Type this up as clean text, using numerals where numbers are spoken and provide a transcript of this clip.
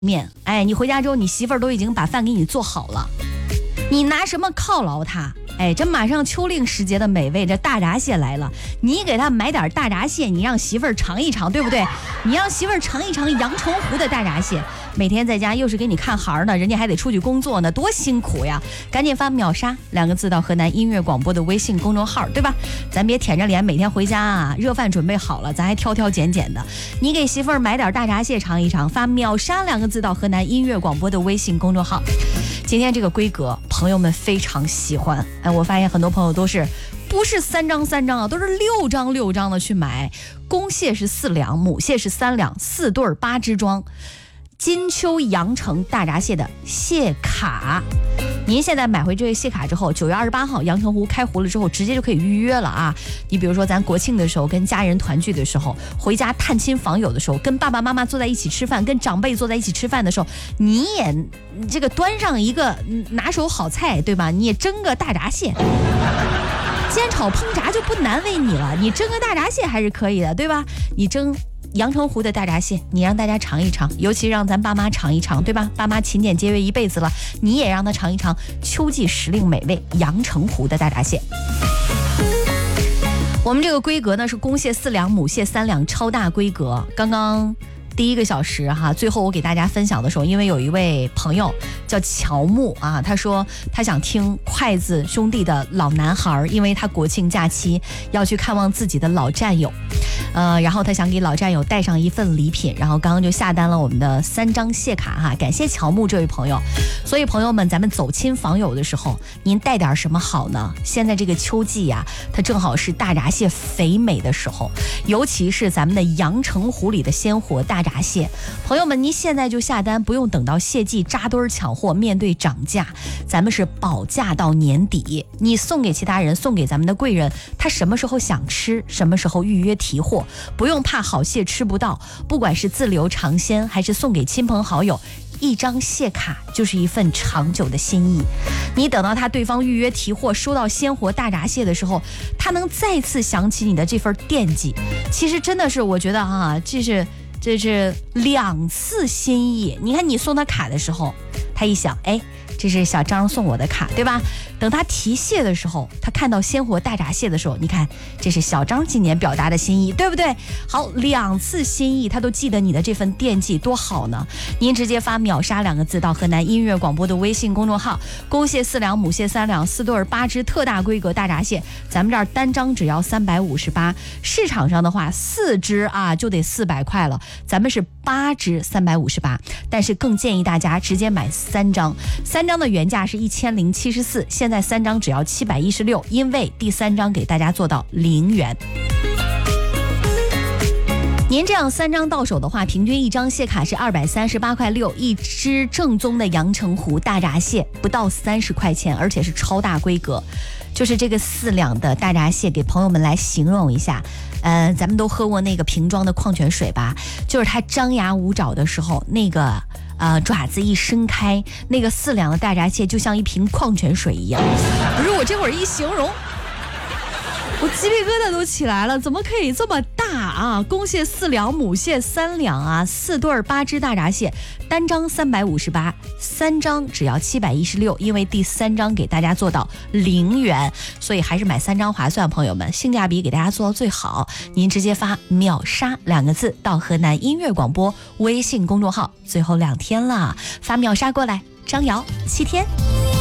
面，哎，你回家之后，你媳妇儿都已经把饭给你做好了，你拿什么犒劳她？哎，这马上秋令时节的美味，这大闸蟹来了，你给她买点大闸蟹，你让媳妇儿尝一尝，对不对？你让媳妇儿尝一尝阳澄湖的大闸蟹，每天在家又是给你看孩儿呢，人家还得出去工作呢，多辛苦呀！赶紧发秒杀2个字到河南音乐广播的微信公众号，对吧？咱别舔着脸每天回家啊，热饭准备好了，咱还挑挑拣拣的。你给媳妇儿买点大闸蟹尝一尝，发秒杀2个字到河南音乐广播的微信公众号。今天这个规格，朋友们非常喜欢。哎，我发现很多朋友都是不是3张3张啊，都是6张6张的去买。公蟹是4两，母蟹是3两，4对8只装。金秋阳澄大闸蟹的蟹卡，您现在买回这个蟹卡之后，9月28号阳澄湖开湖了之后，直接就可以预约了啊！你比如说咱国庆的时候，跟家人团聚的时候，回家探亲访友的时候，跟爸爸妈妈坐在一起吃饭，跟长辈坐在一起吃饭的时候，你也这个端上一个拿手好菜，对吧？你也蒸个大闸蟹。煎炒烹炸就不难为你了，你蒸个大闸蟹还是可以的，对吧？你蒸阳澄湖的大闸蟹，你让大家尝一尝，尤其让咱爸妈尝一尝，对吧？爸妈勤俭节约一辈子了，你也让他尝一尝秋季时令美味阳澄湖的大闸蟹。我们这个规格呢是公蟹4两，母蟹3两，超大规格。刚刚第1个小时哈，最后我给大家分享的时候，因为有一位朋友叫乔木啊，他说他想听筷子兄弟的老男孩，因为他国庆假期要去看望自己的老战友，然后他想给老战友带上一份礼品，然后刚刚就下单了我们的3张蟹卡哈，感谢乔木这位朋友。所以朋友们，咱们走亲访友的时候，您带点什么好呢？现在这个秋季呀，它正好是大闸蟹肥美的时候，尤其是咱们的阳澄湖里的鲜活大闸蟹，朋友们，您现在就下单，不用等到蟹季扎堆抢货，面对涨价，咱们是保价到年底。你送给其他人，送给咱们的贵人，他什么时候想吃，什么时候预约提货，不用怕好蟹吃不到。不管是自留尝鲜，还是送给亲朋好友，一张蟹卡就是一份长久的心意。你等到对方预约提货，收到鲜活大闸蟹的时候，他能再次想起你的这份惦记。其实真的是，我觉得啊，这是2次心意。你看你送他卡的时候，他一想，哎，这是小张送我的卡，对吧？等他提蟹的时候，他看到鲜活大闸蟹的时候，你看这是小张今年表达的心意，对不对？好，2次心意他都记得你的这份惦记，多好呢！您直接发秒杀2个字到河南音乐广播的微信公众号，公蟹4两，母蟹3两，4对8只特大规格大闸蟹，咱们这儿单张只要358，市场上的话4只啊就得400块了，咱们是8只358，但是更建议大家直接买3张，3张的原价是1074，现在3张只要716，因为第3张给大家做到0元。您这样3张到手的话，平均1张蟹卡是238.6块，一只正宗的阳澄湖大闸蟹不到30块钱，而且是超大规格。就是这个4两的大闸蟹，给朋友们来形容一下。咱们都喝过那个瓶装的矿泉水吧？就是它张牙舞爪的时候，那个爪子一伸开，那个4两的大闸蟹就像一瓶矿泉水一样。不是，我这会儿一形容，我鸡皮疙瘩都起来了，怎么可以这么大啊？公蟹4两，母蟹3两啊，4对8只大闸蟹，单张358，3张只要716，因为第3张给大家做到0元，所以还是买3张划算，朋友们，性价比给大家做到最好。您直接发秒杀2个字到河南音乐广播微信公众号，最后2天了，发秒杀过来，张瑶7天。